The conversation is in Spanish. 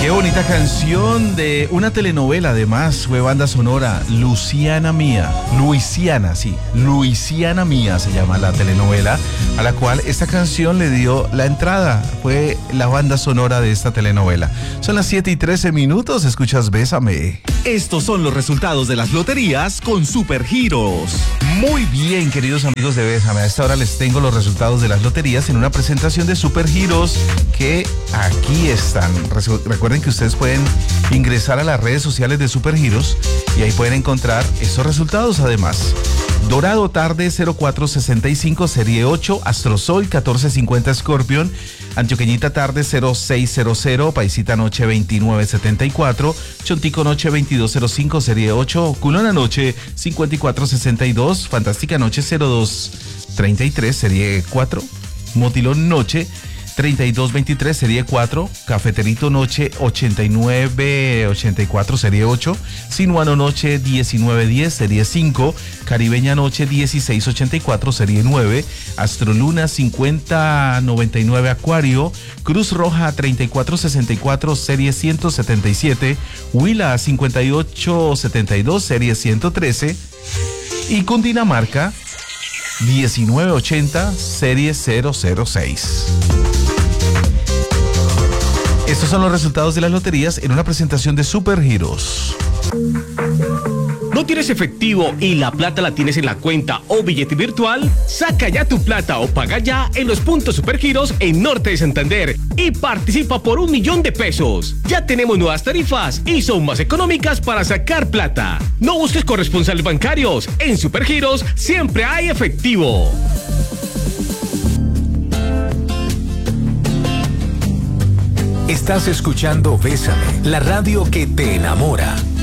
Qué bonita canción de una telenovela, además fue banda sonora, Luisiana Mía, Luisiana Mía se llama la telenovela, a la cual esta canción le dio la entrada, fue la banda sonora de esta telenovela. Son las 7:13, escuchas Bésame. Estos son los resultados de las loterías con Supergiros. Muy bien, queridos amigos de Bésame, a esta hora les tengo los resultados de las loterías en una presentación de Supergiros que aquí están. Recuerden que ustedes pueden ingresar a las redes sociales de Supergiros y ahí pueden encontrar esos resultados. Además, Dorado Tarde 0465 serie 8, Astrosol 1450 Scorpion, Antioqueñita Tarde 0600, Paisita Noche 2974, Chontico Noche 2205 serie 8, Culona Noche 5462, Fantástica Noche 0233 serie 4, Motilón Noche 3223 serie 4, Cafeterito Noche 8984 serie 8, Sinuano Noche 1910 serie 5, Caribeña Noche 1684 serie 9, Astroluna 5099 Acuario, Cruz Roja 3464 serie 177, Huila 5872 serie 113 y Cundinamarca 1980 serie 006. Estos son los resultados de las loterías en una presentación de Supergiros. ¿No tienes efectivo y la plata la tienes en la cuenta o billete virtual? Saca ya tu plata o paga ya en los puntos Supergiros en Norte de Santander y participa por 1 millón de pesos. Ya tenemos nuevas tarifas y son más económicas para sacar plata. No busques corresponsales bancarios. En Supergiros siempre hay efectivo. Estás escuchando Bésame, la radio que te enamora.